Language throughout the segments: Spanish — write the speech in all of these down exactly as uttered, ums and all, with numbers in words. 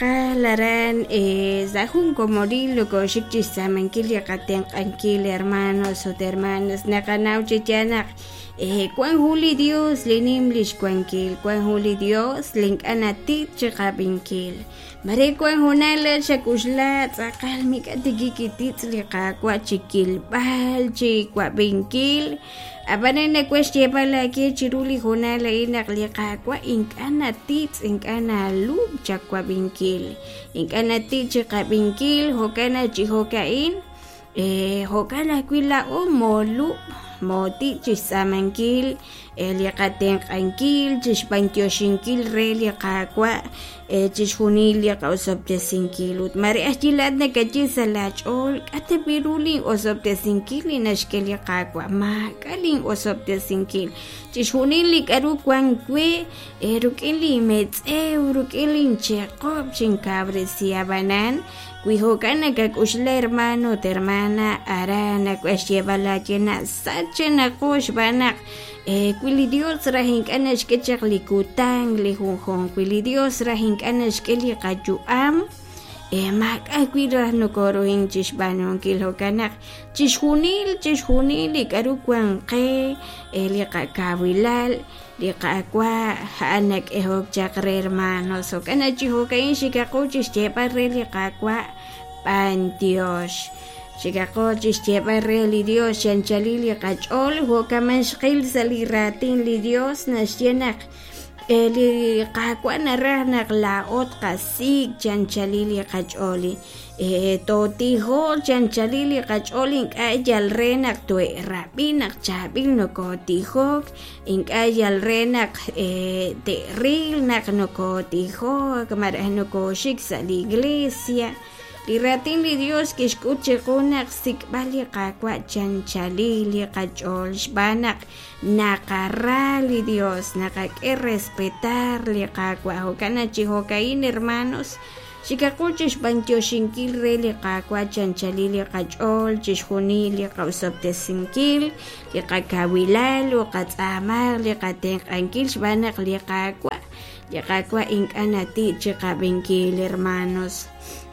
Qalarán eh, zahun komorilo ko shikchisamanquil yaqaten q'anquil hermanos o hermanas naqanawchi tianak eh, Juan Juli Dios linimlish kuanquil Juan Juli Dios link'anatit chiqapinquil Mare Juan Junala shakushla tzaqal mik'atikikititz liqaqwa chikilb'al chikwapinquil Abanana kwesh llevala aquí chiruli Junala inaq liqaqwa ink'anatitz ink'analub chakwapinquil ink'anatit chiqapinquil hokana chihokain eh, hokana kuila o molu moti chisamanquil liqaten q'anquil chixpantioxinquil re liqaqwa chixjunil liqa'osoptesinquil utmari ajchilatna kachisalach'ol k'atepirulin osoptesinquil inaxkel liqaqwa mak'alin osoptesinquil chixjunil lik'aru kuankwe ruk'in limetz'ew ruk'in lincheqob chinkabresyabanan Cuijocana kakushla hermano te hermana arana kuesh llevala llena sachena kosh banak eh kwili Dios rahinkana shkechak likutang lihunjon kwili Dios rahinkana shkeli qajuam eh mak akwira no koro hinchish banon kilhokanak chishunil chishunil ikaru kwanqe eliqa kawilal liqaqwa hanak ehok chakre hermanos o kana chihokain shikaquchis chepa re liqaqwa pantiosh shikaquchis chepa re li Dios chanchalili qach'ol hokaman shqil saliratin li Dios nashyenak eli qaqwa narahnak laot qasik chanchalili qach'oli eh totijo chanchalili qach'oli ink'ayal renak tue rabinak chabil no kotijok ink'ayal renak eh teril nak no kotijok maraj no koshik sa la iglesia liratin li Dios que escuche kunak sikbali qaqwa chanchalili qach'ol shbanak nakarali Dios nakake respetar li qaqwa hokana chihokain hermanos Shikakuchish pantioxinquil re liqaqwa chanchalili qach'ol chixjunil liqa'usoptesinquil liqakawilal uqatz'amar liqatenq'anquil xbanaq liqaqwa liqaqwa ink'anatit chiqapinquil hermanos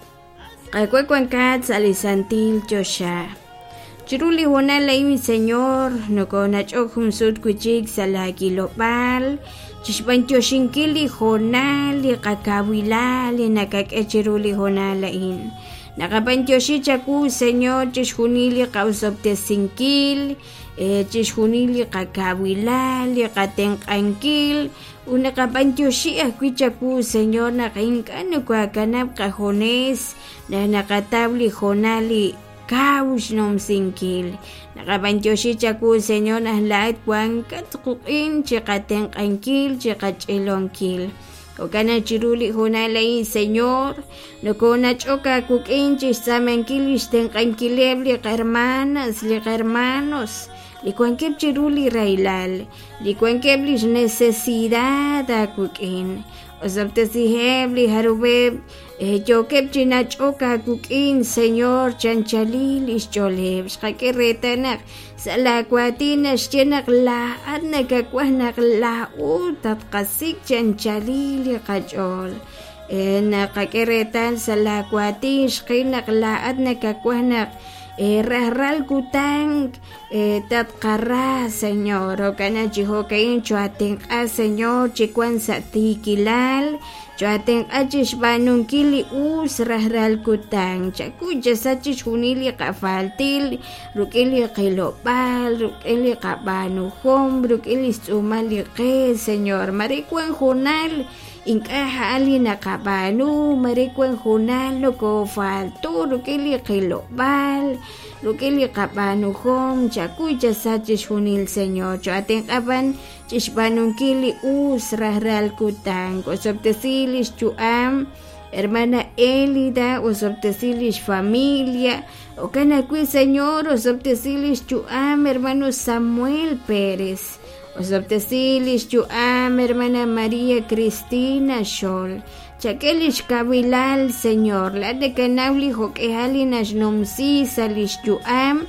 qaqwa kuankatz alisantil chosha chiruli Junala mi señor nokonach'ok junsut kuchik salakilopal chixpantioxinquil Jonal liqakawilal nakak'echiruli Junala in naqapantioxichaku señor chixjunil liqa'usoptesinquil eh, chixjunil liqakawilal liqatenq'anquil unaqapantioxi'aj kuichaku señor naqaink'anu kuakanap qajones nanaqatabli Jonali Kaush nom sinkil naqapantioxichaku señor ahlaat kuankat quq'in chiqatenq'ankil chiqach'ilonkil okana chiruli Junala in señor nokonach'oka kuk'in chixsamankil ixtenq'ankileb liqhermanas liqhermanos likuankeb chiruli railal likuankeb lish necesidad akuk'in osoptesiheb liharubeb Eh, yo kep chinach'oka kuk'in señor chanchalil ixcholeb xqak'iretanak salakwatina xchenak la'at nakakwajnak la'ut tatqasik chanchalil qach'ol eh, naqak'iretan salakwatin xqinak la'at nakakwajnak eh, rahral kutang eh, tatqarra señor okana chihokain chuatinq'a señor chikuan satikilal Chuaten achish banunkili us rahral kutang chakucha sachis junili qafaltil rukili qilopal rukili qabanuhom rukili sumali qe señor marikwan junal inkaha ali nakabanu marikwan junal no ko faltu rukili qilopal rukili qabanuhom chakucha sachis junil señor chuaten qaban chishbanunkili us rahral kutang osoptesilis chuam hermana Elida osoptesilis familia okana kui señor osoptesilis chuam hermano Samuel Pérez osoptesilis chuam hermana María Cristina Shol chakelish kabilal señor la de kanawli hokehali nash nomsi salish chuam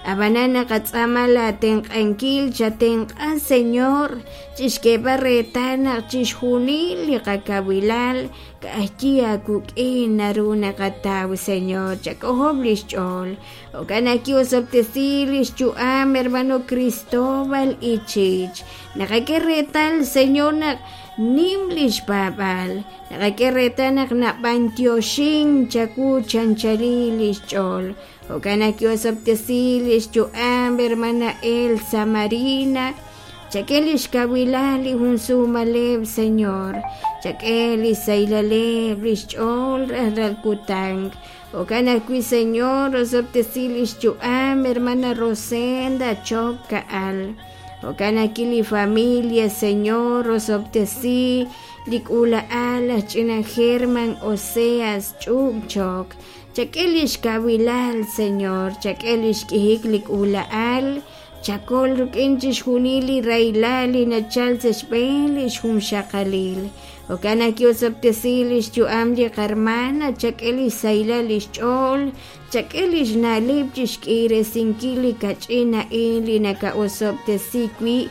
abanana katzamala tenqankil chatenqa Señor chishkepa retana chishjunil kakawilal kajkia kuk'in naruna kataw Señor chakohoblis ch'ol okanaki usoptesilis chu'am hermano Cristóbal Ichich nakakeretal Señor nak nimlish babal nakakeretanak na pantioshin chaku chancharilis ch'ol okanaki usoptesilis chu'am hermana Elsa Marina Chakelish kawilali hunsu maleb Señor Chakeli sailaleb lishol ralkutang Okanaki Señor osoptesilis chu'am hermana Rosenda Chokaal Okanaki li familia Señor osoptesi likula ala china German Oseas chukchok Chakelish kawilal Señor Chakelish kihik likula al Chakol rukinchish hunili railali na chalsesh belish hum shakalil. Okanaki usoptesilis chuamli karmana chakelish sailalish chol. Chakelish nalipchish kire sinkili kachina ili naka usoptesikwi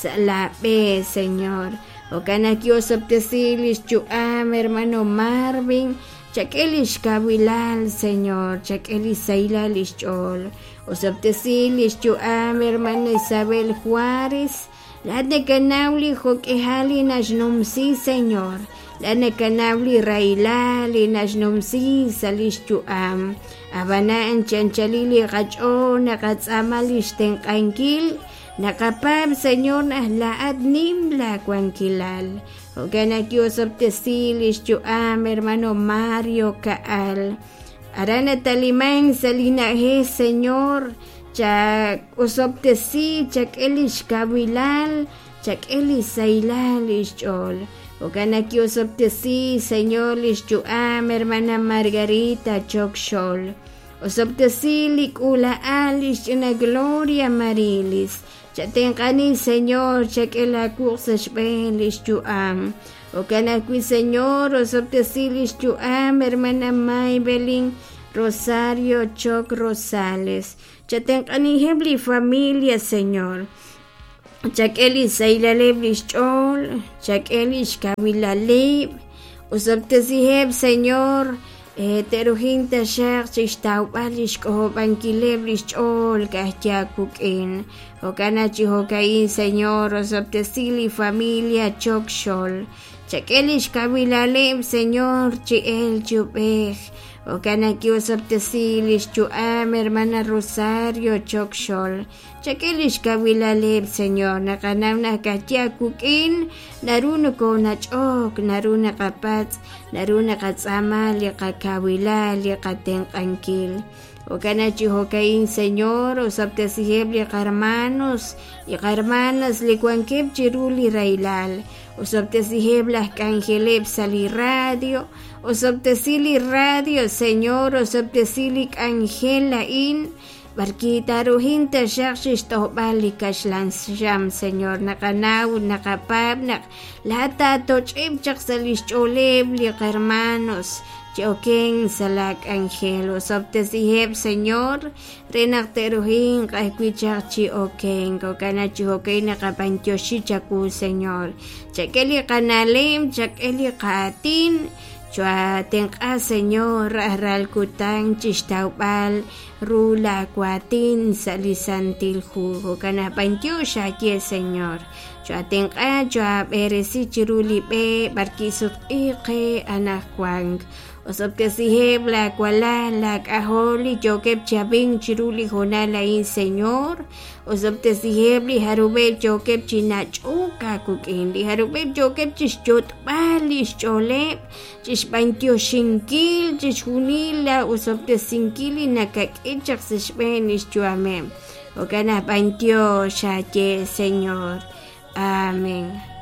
salape Señor. Okanaki usoptesilis chuam hermano Marvin. Chakelish kabilal Señor. Chakelish sailalish chol. Usoptesilis chuam hermana Isabel Juárez, la de canabli joquejali nasnomsi Señor, la de canabli railali nasnomsi salis chuam, abanaan chanchalili gacho nakatzamalish tenkankil, nakapab Señor nahlaad nimla kwankilal, okanaki usoptesilis chuam hermano Mario Kaal, Arana talimang salinahe Señor, chak usoptesi chak elish kabilal, chak elish sailalish chol. Okanaki usoptesi Señor lish chuam hermana Margarita chokshol. Usoptesi likula alish na Gloria Marilis. Chatenkani Señor chak elakursash belish chuam. Okanaki Señor usoptesilis chuam hermana Maybelline Rosario Choc Rosales. Chatenkani hebli familia Señor. Chakeli sailaleblis chol. Chakeli kabilaleb. Usoptesiheb Señor. Teruhinta shak chistawalish kohobankileblis chol kahtiakukin. Okanachi hokain Señor usoptesili familia chokshol. Chakelish kabilaleb Señor chiel chubej. Okanaki usoptesilis chuam hermana Rosario chokshol. Chakelish kabilaleb Señor nakanamna kahtiakukin. Naruna ko nachok naruna kapats. Naruna katsamali kakawilali katenkankil. Okanachi hokain Señor usoptesiheb li hermanos y hermanas likuankeb chiruli railal. Usoptesiheb las kanjeleb sali radio. Usoptesili radio Señor usoptesili angela in. Barkita ruhinta shakshish tohbali kashlan sham Señor nakanaw nakapab nak lata tochib chak salish choleb li hermanos. Chokeng salak angelo soptesiheb Señor renak teruhin kahkwichak chi okeng kokanachi hokey nakapantyoshi chaku Señor chakeli kanalim chakeli katin chua tengka Señor aral kutang chistawbal rula kwatin salisantil hu kokanapantyoshi ye Señor chua tengka chua beresi chiruli be barkisut ike anak kwang Usoptesiheb la kwala la kaholi jokeb chabing chiruli honala in Señor. Usoptesiheb li harubeb jokeb chinachuka kukin. Li harubeb jokeb chishchot balish choleb. Chishbantyo shinkil chishunila usoptesinkili nakakichak sishbenish chuamem. Okana bantyo shaye Señor. Amén.